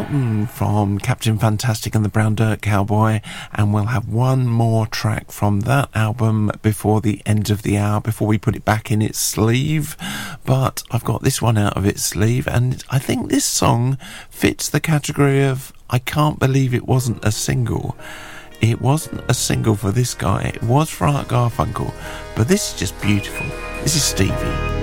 Mountain from Captain Fantastic and the Brown Dirt Cowboy, and we'll have one more track from that album before the end of the hour, before we put it back in its sleeve. But I've got this one out of its sleeve, and I think this song fits the category of I can't believe it wasn't a single. It wasn't a single for this guy, it was for Art Garfunkel, but this is just beautiful. This is Stevie.